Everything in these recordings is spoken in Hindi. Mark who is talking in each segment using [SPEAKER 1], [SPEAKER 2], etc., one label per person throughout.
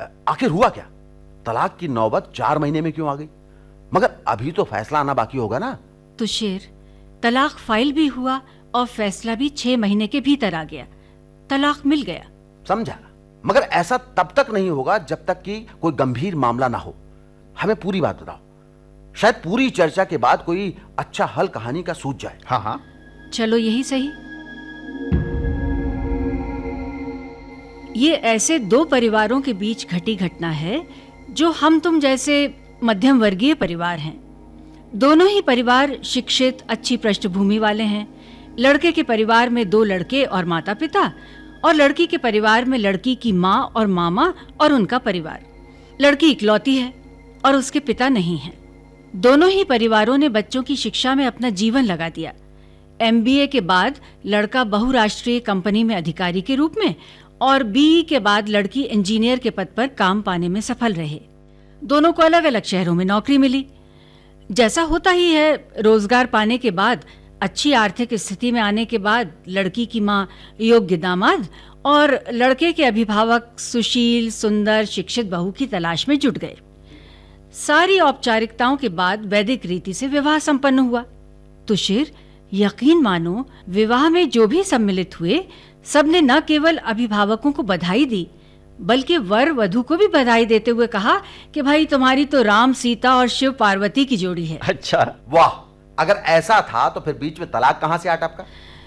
[SPEAKER 1] आखिर हुआ क्या? तलाक की नौबत 4 महीने में क्यों आ गई? मगर अभी तो फैसला आना बाकी होगा ना?
[SPEAKER 2] तो शेर, तलाक फाइल भी हुआ और फैसला भी 6 महीने के भीतर आ गया। तलाक मिल गया।
[SPEAKER 1] समझा, मगर ऐसा तब तक नहीं होगा जब तक कि कोई गंभीर मामला ना हो। हमें पूरी बात बताओ, शायद पूरी चर्चा के बाद कोई अच्छा हल कहानी का सूझ जाए।
[SPEAKER 3] हाँ हाँ,
[SPEAKER 2] चलो यही सही। ये ऐसे 2 परिवारों के बीच घटी घटना है जो हम तुम जैसे मध्यम वर्गीय परिवार हैं। दोनों ही परिवार शिक्षित, अच्छी पृष्ठभूमि वाले हैं। लड़के के परिवार में 2 लड़के और माता पिता, और लड़की के परिवार में लड़की की माँ और मामा और उनका परिवार। लड़की इकलौती है और उसके पिता नहीं हैं। दोनों ही परिवारों ने बच्चों की शिक्षा में अपना जीवन लगा दिया। MBA के बाद लड़का बहुराष्ट्रीय कंपनी में अधिकारी के रूप में और BE के बाद लड़की इंजीनियर के पद पर काम पाने में सफल रहे। दोनों को अलग अलग शहरों में नौकरी मिली। जैसा होता ही है, रोजगार पाने के बाद, अच्छी आर्थिक स्थिति में आने के बाद लड़की की माँ योग्य दामाद और लड़के के अभिभावक सुशील, सुंदर, शिक्षित बहू की तलाश में जुट गए। सारी औपचारिकताओं के बाद वैदिक रीति से विवाह संपन्न हुआ। तुषिर, यकीन मानो, विवाह में जो भी सम्मिलित हुए सबने न केवल अभिभावकों को बधाई दी बल्कि वर वधू को भी बधाई देते हुए कहा कि भाई तुम्हारी तो राम सीता और शिव पार्वती की जोड़ी है।
[SPEAKER 3] अच्छा,
[SPEAKER 1] वाह! अगर ऐसा था तो फिर बीच में तलाक कहां से आ टपका?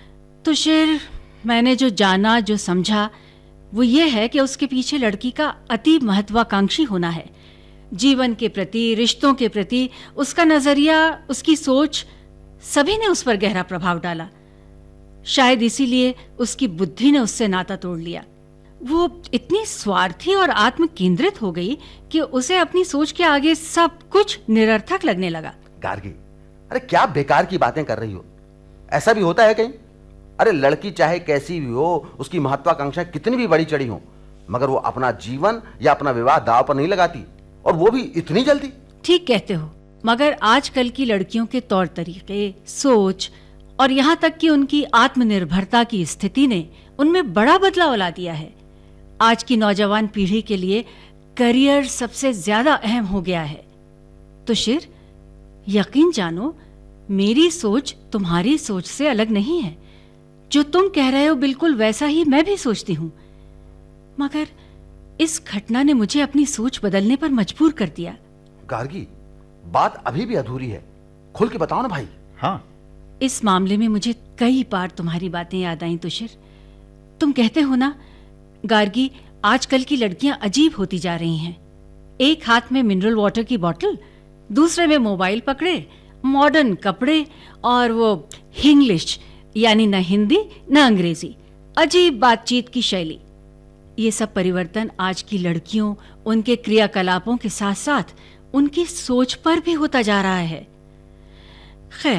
[SPEAKER 2] तुषिर, मैंने जो जाना, जो समझा, वो ये है कि उसके पीछे लड़की का अति महत्वाकांक्षी होना है। जीवन के प्रति, रिश्तों के प्रति उसका नजरिया, उसकी सोच, सभी ने उस पर गहरा प्रभाव डाला। शायद इसीलिए उसकी बुद्धि ने उससे नाता तोड़ लिया। वो इतनी स्वार्थी और आत्म केंद्रित हो गई कि उसे अपनी सोच के आगे सब कुछ निरर्थक लगने लगा।
[SPEAKER 1] गार्गी, अरे क्या बेकार की बातें कर रही हो? ऐसा भी होता है कहीं? अरे लड़की चाहे कैसी भी हो, उसकी महत्वाकांक्षाएं कितनी भी बड़ी चढ़ी हो, मगर वो अपना जीवन या अपना विवाह दांव पर नहीं लगाती, और वो भी इतनी जल्दी।
[SPEAKER 2] ठीक कहते हो, मगर आजकल की लड़कियों के तौर तरीके, सोच और यहाँ तक कि उनकी आत्मनिर्भरता की स्थिति ने उनमें बड़ा बदलाव ला दिया है। आज की नौजवान पीढ़ी के लिए करियर सबसे ज्यादा अहम हो गया है। तुषिर, यकीन जानो, मेरी सोच तुम्हारी सोच से अलग नहीं है। जो तुम कह रहे हो बिल्कुल वैसा ही मैं भी सोचती हूँ, मगर इस घटना ने मुझे अपनी सोच बदलने पर मजबूर कर दिया।
[SPEAKER 1] गार्गी, बात अभी भी अधूरी है, खुल के बताओ ना भाई।
[SPEAKER 3] हाँ,
[SPEAKER 2] इस मामले में मुझे कई बार तुम्हारी बातें याद आई तुषिर। तुम कहते हो ना, गार्गी, आजकल की लड़कियां अजीब होती जा रही हैं। एक हाथ में मिनरल वाटर की बोतल, दूसरे में मोबाइल पकड़े, मॉडर्न कपड़े और वो इंग्लिश, यानी न हिंदी न अंग्रेजी, अजीब बातचीत की शैली। ये सब परिवर्तन आज की लड़कियों, उनके क्रियाकलापों के साथ साथ उनकी सोच पर भी होता जा रहा है। खैर,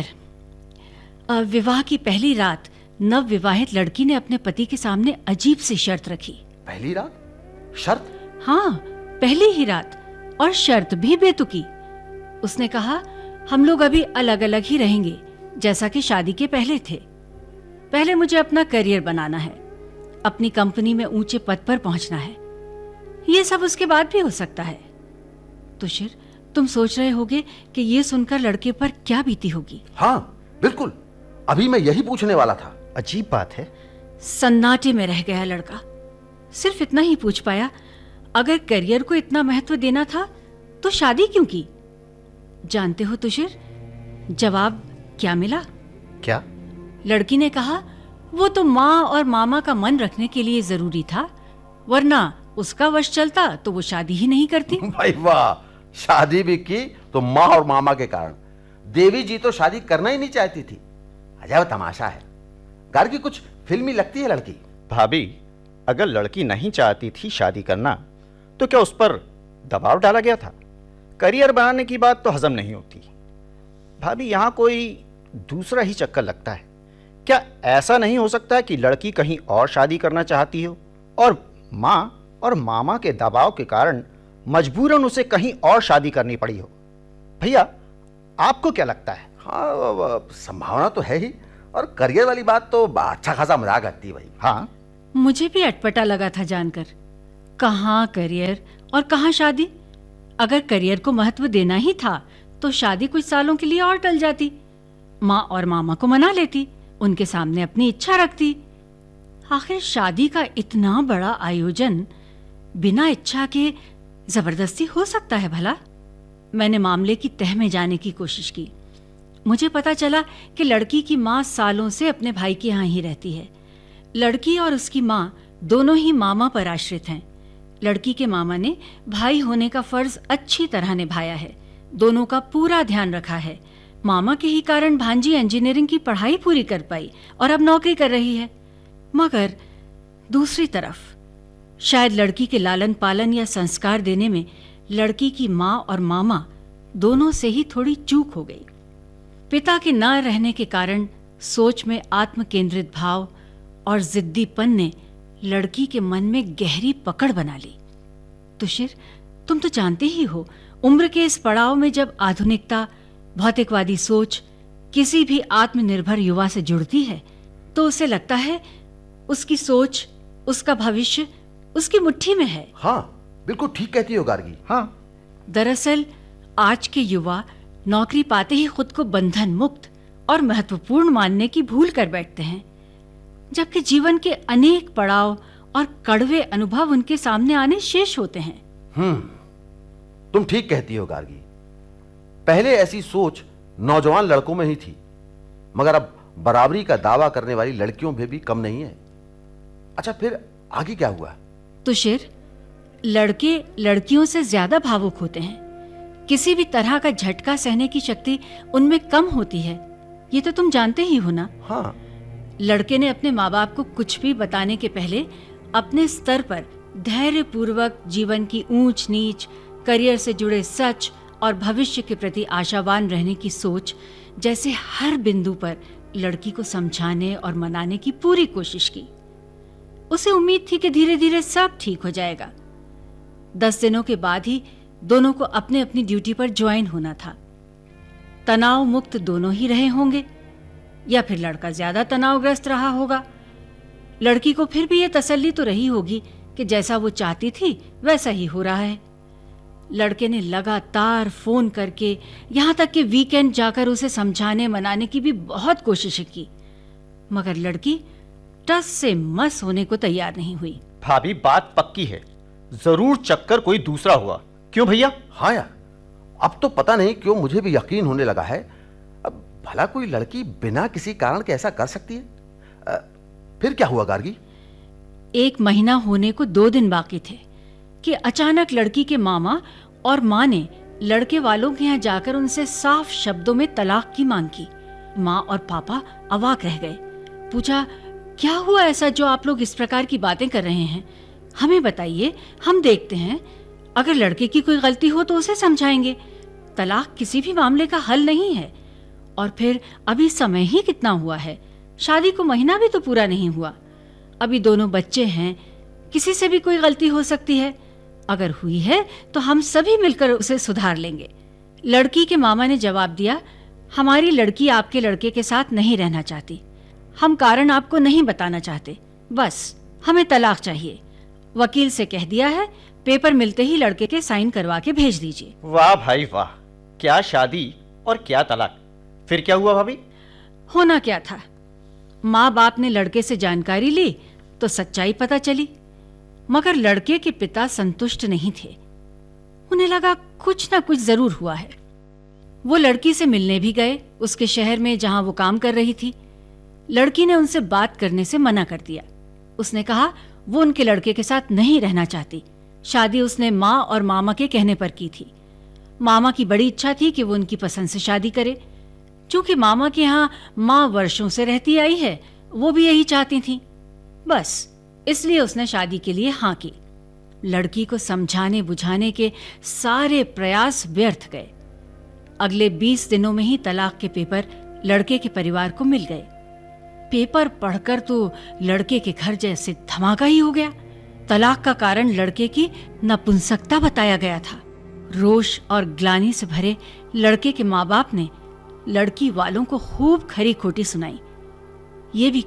[SPEAKER 2] विवाह की पहली रात नव विवाहित लड़की ने अपने पति के सामने अजीब सी शर्त रखी।
[SPEAKER 1] पहली रात? शर्त?
[SPEAKER 2] हाँ, पहली ही रात, और शर्त भी बेतुकी। उसने कहा, हम लोग अभी अलग अलग ही रहेंगे जैसा कि शादी के पहले थे। पहले मुझे अपना करियर बनाना है, अपनी कंपनी में ऊंचे पद पर पहुंचना है। ये सब उसके बाद भी हो सकता है। तुषिर, तुम सोच रहे होगे कि ये सुनकर लड़के पर क्या बीती होगी।
[SPEAKER 1] हाँ बिल्कुल, अभी मैं यही पूछने वाला था।
[SPEAKER 3] अजीब बात है।
[SPEAKER 2] सन्नाटे में रह गया लड़का। सिर्फ इतना ही पूछ पाया, अगर करियर को इतना महत्व देना था तो शादी क्यों की? जानते हो तुषिर, जवाब क्या मिला?
[SPEAKER 3] क्या?
[SPEAKER 2] लड़की ने कहा, वो तो माँ और मामा का मन रखने के लिए जरूरी था, वरना उसका वश चलता तो वो शादी ही नहीं करती।
[SPEAKER 1] भाई वाह, शादी भी की तो माँ और मामा के कारण। देवी जी तो शादी करना ही नहीं चाहती थी। अजब तमाशा है। गार्गी, कुछ फिल्मी लगती है लड़की।
[SPEAKER 3] भाभी, अगर लड़की नहीं चाहती थी शादी करना तो क्या उस पर दबाव डाला गया था? करियर बनाने की बात तो हजम नहीं होती। भाभी, यहां कोई दूसरा ही चक्कर लगता है। क्या ऐसा नहीं हो सकता कि लड़की कहीं और शादी करना चाहती हो और माँ और मामा के दबाव के कारण मजबूरन उसे कहीं और शादी करनी पड़ी हो? भैया, आपको क्या लगता है?
[SPEAKER 1] हाँ, संभावना तो है ही, और करियर वाली बात तो अच्छा खासा मजाक आती है भाई।
[SPEAKER 3] हाँ,
[SPEAKER 2] मुझे भी अटपटा लगा था जानकर। कहाँ करियर और कहाँ शादी। अगर करियर को महत्व देना ही था तो शादी कुछ सालों के लिए और टल जाती। माँ और मामा को मना लेती, उनके सामने अपनी इच्छा रखती। आखिर शादी का इतना बड़ा आयोजन बिना इच्छा के जबरदस्ती हो सकता है भला? मैंने मामले की तह में जाने की कोशिश की। मुझे पता चला कि लड़की की माँ सालों से अपने भाई के यहाँ ही रहती है। लड़की और उसकी माँ दोनों ही मामा पर आश्रित हैं। लड़की के मामा ने भाई होने का फर्ज अच्छी तरह निभाया है, दोनों का पूरा ध्यान रखा है। मामा के ही कारण भांजी इंजीनियरिंग की पढ़ाई पूरी कर पाई और अब नौकरी कर रही है। मगर दूसरी तरफ शायद लड़की के लालन पालन या संस्कार देने में लड़की की माँ और मामा दोनों से ही थोड़ी चूक हो गई। पिता के न रहने के कारण सोच में आत्म केंद्रित भाव और जिद्दीपन ने लड़की के मन में गहरी पकड़ बना ली। तुषिर, तुम तो जानते ही हो, उम्र के इस पड़ाव में जब आधुनिकता, भौतिकवादी सोच किसी भी आत्मनिर्भर युवा से जुड़ती है तो उसे लगता है उसकी सोच, उसका भविष्य उसकी मुट्ठी में है।
[SPEAKER 1] हाँ, बिल्कुल ठीक कहती हो गार्गी।
[SPEAKER 3] हाँ,
[SPEAKER 2] दरअसल आज के युवा नौकरी पाते ही खुद को बंधन मुक्त और महत्वपूर्ण मानने की भूल कर बैठते हैं, जबकि जीवन के अनेक पड़ाव और कड़वे अनुभव उनके सामने आने शेष होते हैं।
[SPEAKER 1] तुम ठीक कहती हो गार्गी। पहले ऐसी सोच नौजवान लड़कों में ही थी, मगर अब बराबरी का दावा करने वाली लड़कियों में भी कम नहीं है। अच्छा, फिर आगे क्या हुआ?
[SPEAKER 2] तुषिर, लड़के लड़कियों से ज्यादा भावुक होते हैं। किसी भी तरह का झटका सहने की शक्ति उनमें कम होती है, ये तो तुम जानते ही हो ना।
[SPEAKER 1] हाँ।
[SPEAKER 2] लड़के ने अपने माँ बाप को कुछ भी बताने के पहले अपने स्तर पर धैर्य पूर्वक जीवन की ऊंच नीच, करियर से जुड़े सच और भविष्य के प्रति आशावान रहने की सोच जैसे हर बिंदु पर लड़की को समझाने और मनाने की पूरी कोशिश की। उसे उम्मीद थी कि धीरे धीरे सब ठीक हो जाएगा। 10 दिनों के बाद ही दोनों को अपने अपनी ड्यूटी पर ज्वाइन होना था। तनाव मुक्त दोनों ही रहे होंगे या फिर लड़का ज्यादा तनावग्रस्त रहा होगा। लड़की को फिर भी यह तसल्ली तो रही होगी कि जैसा वो चाहती थी वैसा ही हो रहा है। लड़के ने लगातार फोन करके, यहां तक कि वीकेंड जाकर उसे समझाने मनाने की भी बहुत कोशिशें की, मगर लड़की टस से मस होने को तैयार नहीं हुई।
[SPEAKER 3] भाभी, बात पक्की है, जरूर चक्कर कोई दूसरा हुआ। क्यों भैया?
[SPEAKER 1] हाँ यार, अब तो पता नहीं क्यों मुझे भी यकीन होने लगा है। अब भला कोई लड़की बिना किसी कारण के ऐसा कर सकती है? फिर क्या हुआ गार्गी?
[SPEAKER 2] 1 महीना होने को 2 दिन बाकी थे कि अचानक लड़की के मामा और माँ ने लड़के वालों के यहाँ जाकर उनसे साफ शब्दों में तलाक की मांग की। माँ और पापा अवाक रह गए। पूछा, क्या हुआ ऐसा जो आप लोग इस प्रकार की बातें कर रहे हैं? हमें बताइए, हम देखते हैं। अगर लड़के की कोई गलती हो तो उसे समझाएंगे। तलाक किसी भी मामले का हल नहीं है। और फिर अभी समय ही कितना हुआ है, शादी को महीना भी तो पूरा नहीं हुआ। अभी दोनों बच्चे हैं, किसी से भी कोई गलती हो सकती है। अगर हुई है तो हम सभी मिलकर उसे सुधार लेंगे। लड़की के मामा ने जवाब दिया, हमारी लड़की आपके लड़के के साथ नहीं रहना चाहती। हम कारण आपको नहीं बताना चाहते, बस हमें तलाक चाहिए। वकील से कह दिया है, पेपर मिलते ही लड़के के साइन करवा के भेज दीजिए।
[SPEAKER 3] वाह भाई वाह, क्या शादी और क्या तलाक। फिर क्या हुआ भाभी?
[SPEAKER 2] होना क्या था, माँ बाप ने लड़के से जानकारी ली तो सच्चाई पता चली, मगर लड़के के पिता संतुष्ट नहीं थे। उन्हें लगा कुछ ना कुछ जरूर हुआ है। वो लड़की से मिलने भी गए, उसके शहर में जहां वो काम कर रही थी। लड़की ने उनसे बात करने से मना कर दिया। उसने कहा वो उनके लड़के के साथ नहीं रहना चाहती। शादी उसने माँ और मामा के कहने पर की थी। मामा की बड़ी इच्छा थी कि वो उनकी पसंद से शादी करे। चूंकि मामा के यहाँ माँ वर्षों से रहती आई है, वो भी यही चाहती थी। बस इसलिए उसने शादी के लिए हाँ की। लड़की को समझाने बुझाने के सारे प्रयास व्यर्थ गए। अगले 20 दिनों में ही तलाक के पेपर लड़के के परिवार को मिल गए। पेपर पढ़कर तो लड़के के घर जैसे धमाका ही हो गया। तलाक का कारण लड़के की नपुंसकता बताया गया था। रोष और ग्लानि से भरे लड़के के माँ बाप ने लड़की वालों को खूब खरी खोटी सुनाई। ये भी